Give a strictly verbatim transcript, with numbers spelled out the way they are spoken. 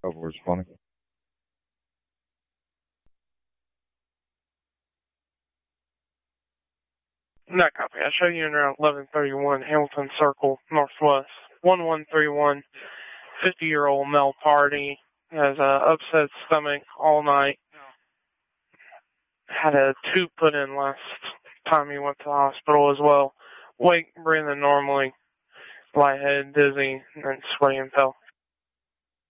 Over is funny. Not copy. I show you in around eleven thirty-one Hamilton Circle, Northwest. one one three one, fifty-year-old male party. Has a upset stomach all night. Had a tube put in last time he went to the hospital as well. Wake, breathing normally. Lightheaded, dizzy, and sweaty and pale.